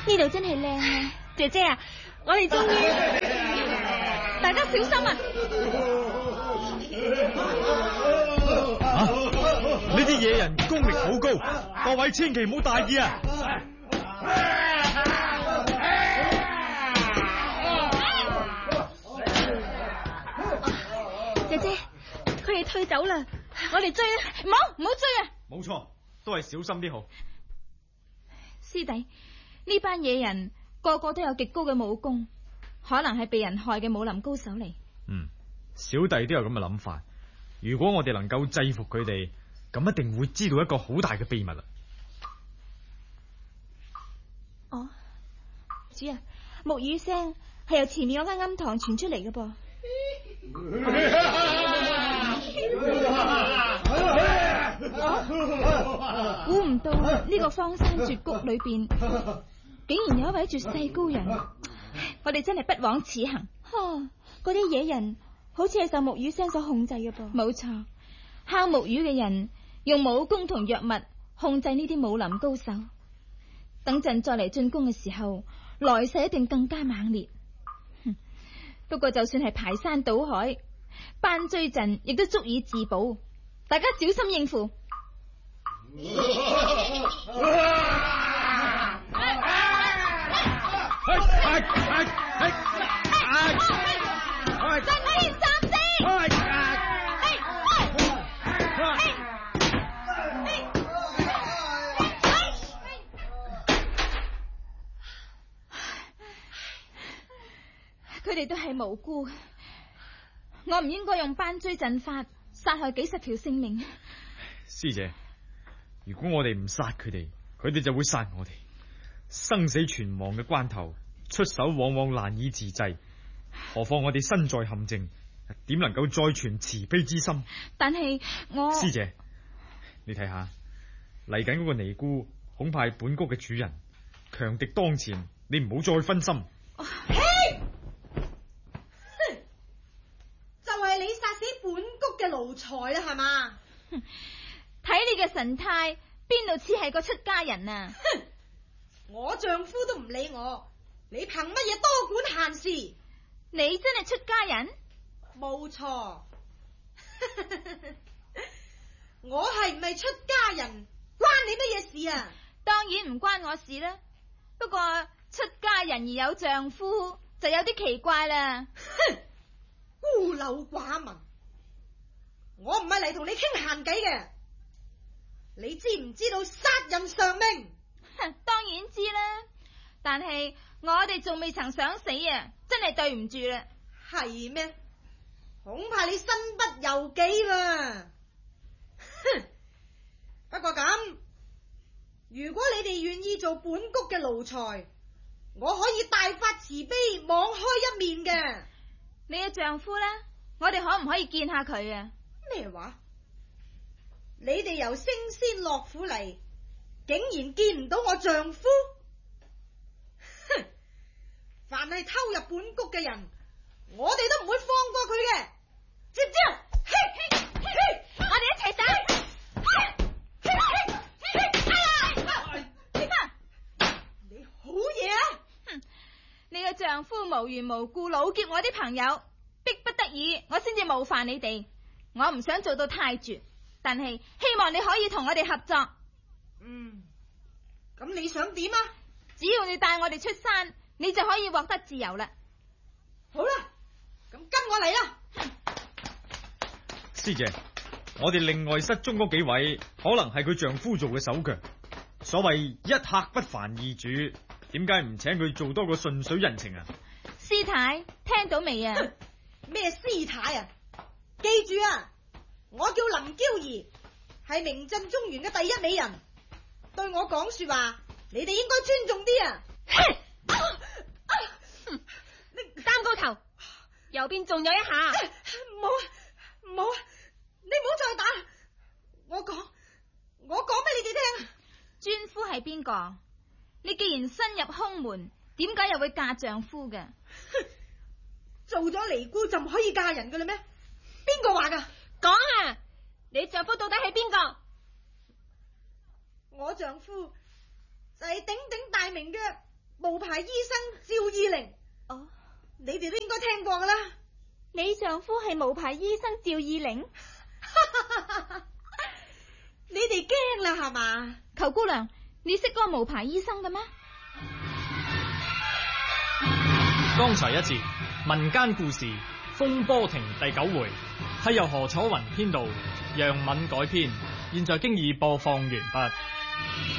呢度真係靚啊！ 姐姐啊，我哋終於，大家小心啊！ 呢啲野人功力好高，各位千祈唔好大意啊！ 姐姐，佢哋退走啦，我哋追啦！唔好追啊！ 冇錯，都係小心啲好。 師弟，呢班野人個個都有極高嘅武功，可能係被人害嘅武林高手嚟。 小弟都有咁嘅諗法。如果我哋能夠制服佢哋，咁一定會知道一個好大嘅秘密啦。 哦，主人，木魚聲係由前面嗰間庵堂傳出嚟嘅噃。估唔到呢個荒山絕谷裏邊，竟然有一位絕世高人，我哋真係不枉此行。嗰啲野人好似係受木魚聲所控制嘅噃。冇錯，敲木魚嘅人用武功同藥物控制呢啲武林高手，等陣再嚟進攻嘅時候，來勢一定更加猛烈。不過就算係排山倒海，班追陣亦都足以自保，大家小心應付。佢哋都係無辜，我唔應該用班追陣法殺害幾十條性命。 師姐，如果我哋唔殺佢哋，佢哋就會殺我哋。生死存亡嘅關頭，出手往往難以自制，何況我哋身在陷阱，點能夠再存慈悲之心？ 但係我師姐，你睇下嚟緊嗰個尼姑，恐怕係本谷嘅主人，強敵當前，你唔好再分心。 就係你殺死本谷嘅奴才啦，係嘛？ 睇你嘅神態，邊度似係個出家人啊？ 我丈夫都唔理我，你憑乜嘢多管閒事？ 你真係出家人？ 冇錯，我係唔係出家人，關你乜嘢事啊？ 當然唔關我事啦。不過出家人而有丈夫，就有啲奇怪啦。 孤陋寡聞，我唔係嚟同你傾閒偈嘅。你知唔知道殺人償命？ 當然知啦，但係我哋仲未曾想死啊，真係對唔住啦。 係咩？恐怕你身不由己啦。不過咁，如果你哋願意做本谷嘅奴才，我可以大發慈悲，網開一面嘅。 你嘅丈夫呢？我哋可唔可以見下佢啊？ 咩話？你哋由升仙落府嚟，竟然見唔到我丈夫？哼！凡係偷入本谷嘅人，我哋都唔會放過佢嘅，知唔知啊？ 我哋一齊打！ 你好嘢啊！ 你嘅丈夫無緣無故老劫我啲朋友，逼不得已我先至冒犯你哋。我唔想做到太絕，但係希望你可以同我哋合作。 咁你想點啊？ 只要你帶我哋出山，你就可以獲得自由啦。 好啦，咁跟我嚟啦。 師姐，我哋另外失蹤嗰幾位，可能係佢丈夫做嘅手腳。所謂一客不煩二主，點解唔請佢做多個順水人情啊？ 師太，聽到未啊？ 咩師太啊？記住啊，我叫林嬌兒，係名震中原嘅第一美人。對我講說話，你哋應該尊重啲啊！ 你擔高頭，右邊仲有一下。 唔好，你唔好再打。我講俾你哋聽啊！ 尊夫係邊個？你既然身入空門，點解又會嫁丈夫嘅？ 做咗尼姑就唔可以嫁人噶啦咩？邊個話噶？ 講啊！你丈夫到底係邊個？ 我丈夫就係鼎鼎大名嘅無牌醫生趙義玲。 哦， 你哋都應該聽過噶啦。 你丈夫係無牌醫生趙義玲？ 你哋驚啦係嘛？ 裘姑娘，你識嗰個無牌醫生嘅咩？ 剛才一節民間故事《風波亭》第9回，係由何楚雲編導，楊敏改編，現在經已播放完畢。